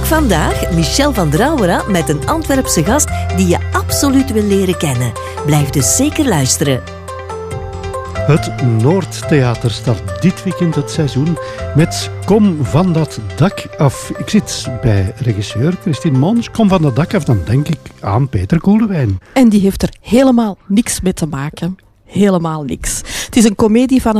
Ook vandaag Michel van Drouwera met een Antwerpse gast die je absoluut wil leren kennen. Blijf dus zeker luisteren. Het Noordtheater start dit weekend het seizoen met Kom van dat dak af. Ik zit bij regisseur Christine Mons. Kom van dat dak af, dan denk ik aan Peter Koelewijn. En die heeft er helemaal niks mee te maken. Helemaal niks. Het is een komedie van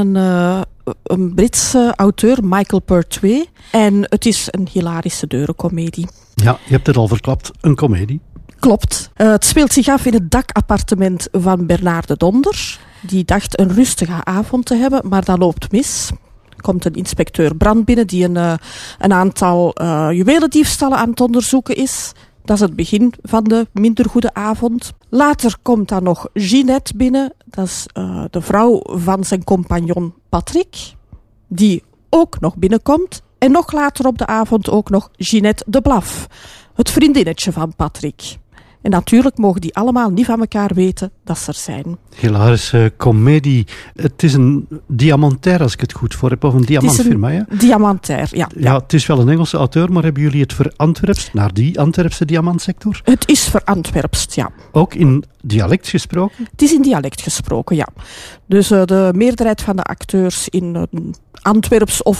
een Britse auteur, Michael Pertwee. En het is een hilarische deurenkomedie. Ja, je hebt het al verklapt, een komedie. Klopt. Het speelt zich af in het dakappartement van Bernard de Donder. Die dacht een rustige avond te hebben, maar dat loopt mis. Er komt een inspecteur brand binnen die een aantal juwelendiefstallen aan het onderzoeken is. Dat is het begin van de minder goede avond. Later komt dan nog Ginette binnen. Dat is de vrouw van zijn compagnon Patrick. Die ook nog binnenkomt. En nog later op de avond ook nog Ginette de Blaf. Het vriendinnetje van Patrick. En natuurlijk mogen die allemaal niet van elkaar weten dat ze er zijn. Hilarische komedie. Het is een diamantair, als ik het goed voor heb, of een diamantfirma, ja? Diamantair, ja. Ja, het is wel een Engelse auteur, maar hebben jullie het verantwerpst naar die Antwerpse diamantsector? Het is verantwerpst, ja. Ook in dialect gesproken? Het is in dialect gesproken, ja. Dus de meerderheid van de acteurs in Antwerps of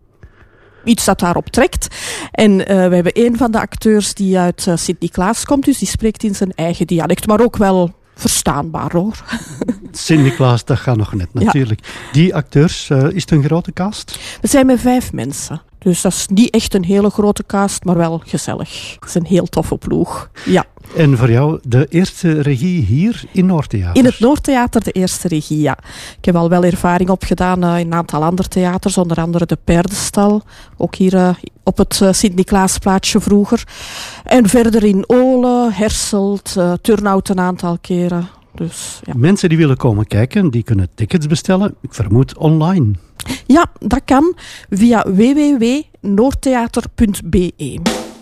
iets dat daarop trekt. En we hebben een van de acteurs die uit Sint-Niklaas komt, dus die spreekt in zijn eigen dialect, maar ook wel verstaanbaar, hoor. Sint-Niklaas, dat gaat nog net, natuurlijk. Ja. Die acteurs, is het een grote cast? We zijn met 5 mensen. Dus dat is niet echt een hele grote cast, maar wel gezellig. Het is een heel toffe ploeg, ja. En voor jou de eerste regie hier in Noordtheater? In het Noordtheater de eerste regie, ja. Ik heb al wel ervaring opgedaan in een aantal andere theaters, onder andere de Paardenstal. Ook hier op het Sint-Niklaasplaatsje vroeger. En verder in Olen, Herselt, Turnhout een aantal keren. Dus, ja. Mensen die willen komen kijken, die kunnen tickets bestellen. Ik vermoed online. Ja, dat kan via www.noordtheater.be.